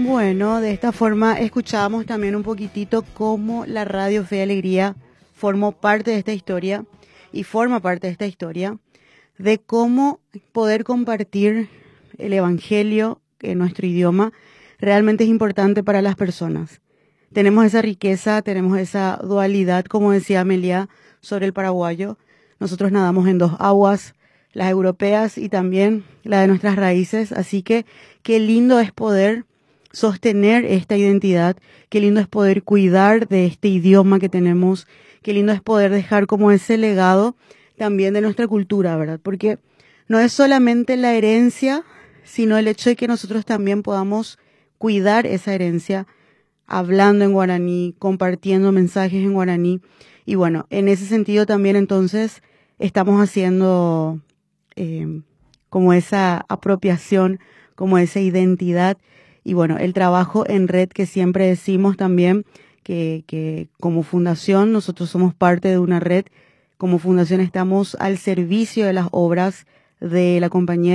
Bueno, de esta forma escuchábamos también un poquitito cómo la radio Fe y Alegría formó parte de esta historia y forma parte de esta historia, de cómo poder compartir el Evangelio en nuestro idioma realmente es importante para las personas. Tenemos esa riqueza, tenemos esa dualidad, como decía Amelia, sobre el paraguayo. Nosotros nadamos en dos aguas, las europeas y también la de nuestras raíces, así que qué lindo es poder sostener esta identidad, qué lindo es poder cuidar de este idioma que tenemos, qué lindo es poder dejar como ese legado también de nuestra cultura, ¿verdad? Porque no es solamente la herencia, sino el hecho de que nosotros también podamos cuidar esa herencia hablando en guaraní, compartiendo mensajes en guaraní. Y bueno, en ese sentido también entonces estamos haciendo como esa apropiación, como esa identidad. Y bueno, el trabajo en red que siempre decimos también que como fundación nosotros somos parte de una red. Como fundación estamos al servicio de las obras de la compañía